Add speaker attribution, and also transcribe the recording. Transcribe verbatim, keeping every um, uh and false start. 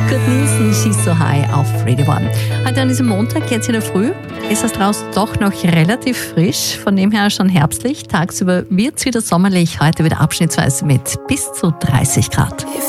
Speaker 1: Good Nielsen, She's So High auf Radio One. Heute an diesem Montag, jetzt in der Früh, ist es draußen doch noch relativ frisch, von dem her schon herbstlich. Tagsüber wird es wieder sommerlich, heute wieder abschnittsweise mit bis zu dreißig Grad.